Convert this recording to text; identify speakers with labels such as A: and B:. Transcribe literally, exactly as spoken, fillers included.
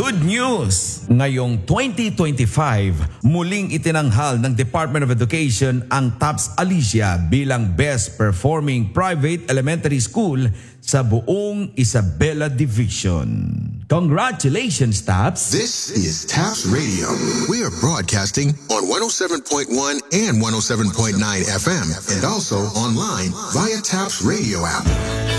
A: Good news! Ngayong twenty twenty-five, muling itinanghal ng Department of Education ang TAPS Alicia bilang Best Performing Private Elementary School sa buong Isabela Division. Congratulations, TAPS!
B: This is TAPS Radio. We are broadcasting on one oh seven point one and one oh seven point nine F M and also online via TAPS Radio app.